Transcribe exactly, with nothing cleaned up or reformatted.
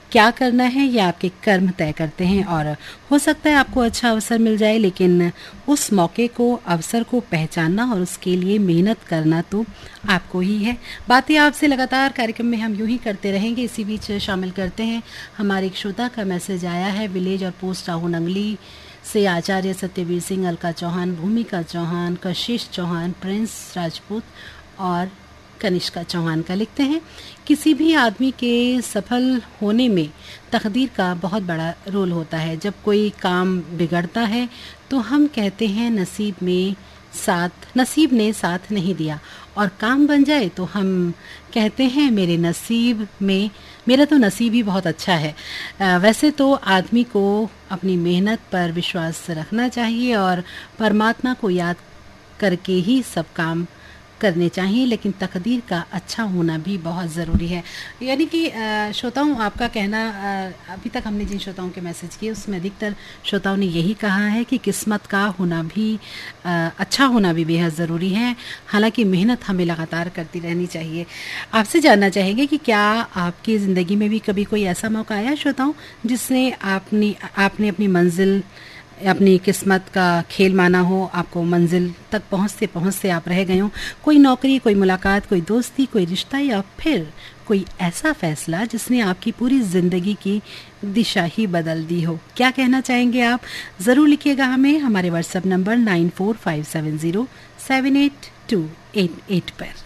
क्या करना है ये आपके कर्म तय करते हैं, और हो सकता है आपको अच्छा अवसर मिल जाए, लेकिन उस मौके को, अवसर को पहचानना और उसके लिए मेहनत करना तो आपको ही है। बातें आपसे लगातार कार्यक्रम में हम यूं ही करते रहेंगे। इसी बीच शामिल करते हैं, हमारे एक श्रोता का मैसेज आया है विलेज और पोस्ट राहु नंगली से। आचार्य सत्यवीर सिंह, अलका चौहान, भूमिका चौहान, कशिश चौहान, प्रिंस राजपूत और कनिष्का चौहान का लिखते हैं, किसी भी आदमी के सफल होने में तकदीर का बहुत बड़ा रोल होता है। जब कोई काम बिगड़ता है तो हम कहते हैं नसीब में साथ नसीब ने साथ नहीं दिया, और काम बन जाए तो हम कहते हैं मेरे नसीब में मेरा तो नसीब ही बहुत अच्छा है। आ, वैसे तो आदमी को अपनी मेहनत पर विश्वास रखना चाहिए और परमात्मा को याद करके ही सब काम करने चाहिए, लेकिन तकदीर का अच्छा होना भी बहुत ज़रूरी है। यानी कि श्रोताओं, आपका कहना, अभी तक हमने जिन श्रोताओं के मैसेज किए उसमें अधिकतर श्रोताओं ने यही कहा है कि किस्मत का होना भी, अच्छा होना भी बेहद ज़रूरी है। हालांकि मेहनत हमें लगातार करती रहनी चाहिए। आपसे जानना चाहेंगे कि क्या आपकी ज़िंदगी में भी कभी कोई ऐसा मौका आया श्रोताओं जिसने आपने आपने अपनी मंजिल, अपनी किस्मत का खेल माना हो, आपको मंजिल तक पहुंचते पहुंचते आप रह गए हो? कोई नौकरी, कोई मुलाकात, कोई दोस्ती, कोई रिश्ता, या फिर कोई ऐसा फैसला जिसने आपकी पूरी ज़िंदगी की दिशा ही बदल दी हो? क्या कहना चाहेंगे आप? ज़रूर लिखिएगा हमें हमारे WhatsApp number nine four five seven zero seven eight to eight eight पर।